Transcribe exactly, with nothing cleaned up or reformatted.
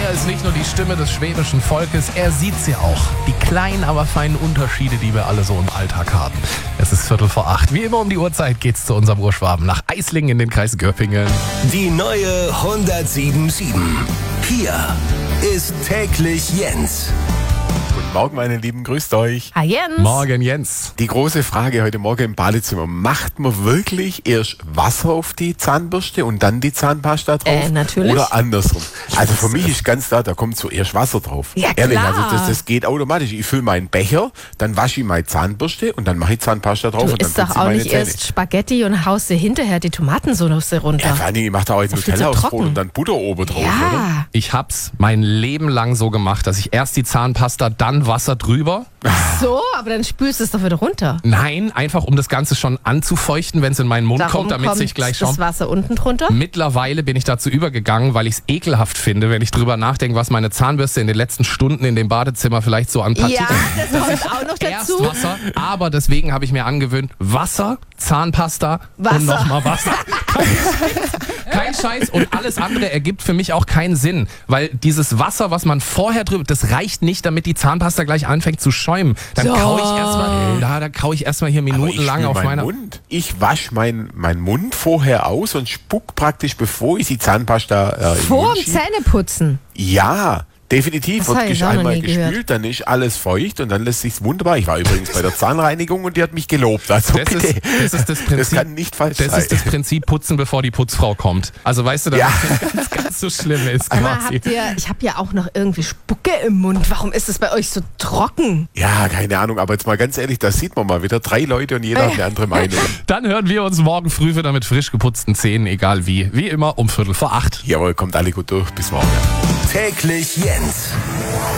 Er ist nicht nur die Stimme des schwäbischen Volkes, er sieht sie auch. Die kleinen, aber feinen Unterschiede, die wir alle so im Alltag haben. Es ist Viertel vor acht. Wie immer um die Uhrzeit geht's zu unserem Urschwaben nach Eislingen in den Kreis Göppingen. Die neue hundertsieben Komma sieben. Hier ist täglich Jens. Guten Morgen, meine Lieben, grüßt euch. Hi Jens. Morgen, Jens. Die große Frage heute Morgen im Badezimmer. Macht man wirklich erst Wasser auf die Zahnbürste und dann die Zahnpasta drauf? Äh, natürlich. Oder andersrum? Also für mich ist ganz klar, da kommt zuerst Wasser drauf. Ja, Ehrlich, klar. also das, das geht automatisch. Ich fülle meinen Becher, dann wasche ich meine Zahnbürste und dann mache ich Zahnpasta drauf Du und dann isst doch putze ich auch meine nicht Zähne. erst Spaghetti und haust dir hinterher die Tomatensauce runter. Ja, vor allen Dingen, ich mache da auch jetzt Das ist viel Nutella zu aufs Brot trocken. und dann Butter oben drauf, oder? Ja. Ich hab's mein Leben lang so gemacht, dass ich erst die Zahnpasta, dann Wasser drüber. So, aber dann spülst du es doch wieder runter. Nein, einfach um das Ganze schon anzufeuchten, wenn es in meinen Mund Darum kommt, damit kommt sich gleich das schon... Wasser unten drunter. Mittlerweile bin ich dazu übergegangen, weil ich es ekelhaft finde, wenn ich drüber nachdenke, was meine Zahnbürste in den letzten Stunden in dem Badezimmer vielleicht so an Partikeln... Ja, das kommt auch noch Erst dazu. Wasser, aber deswegen habe ich mir angewöhnt, Wasser, Zahnpasta Wasser. und nochmal Wasser. Kein Scheiß. Kein Scheiß und alles andere ergibt für mich auch keinen Sinn, weil dieses Wasser, was man vorher drüber, das reicht nicht, damit die Zahnpasta gleich anfängt zu schäumen. Dann So. kau ich erstmal, da, da kau ich erstmal hier Aber ich minutenlang spül auf meinen meiner... Mund. Ich wasche meinen mein Mund vorher aus und spuck praktisch, bevor ich die Zahnpasta äh, in den Vor Mund dem schiebe. Zähneputzen. Ja, definitiv. Das Wird hab ich gesch- auch noch einmal nie gehört. gespült, dann ist alles feucht und dann lässt sich's wunderbar. Ich war übrigens bei der Zahnreinigung und die hat mich gelobt. Also Das bitte. ist, das ist das Prinzip. Das kann nicht falsch das sein. ist das Prinzip Putzen, bevor die Putzfrau kommt. Also weißt du, dass Ja. es ganz, ganz so schlimm ist. Aber Quasi. habt ihr, ich habe ja auch noch irgendwie Spucke im Mund. Warum ist es bei euch so trocken? Ja, keine Ahnung, aber jetzt mal ganz ehrlich, da sieht man mal wieder drei Leute und jeder hat eine andere Meinung. Dann hören wir uns morgen früh wieder mit frisch geputzten Zähnen, egal wie. Wie immer um Viertel vor acht. Jawohl, kommt alle gut durch. Bis morgen. Täglich Jens.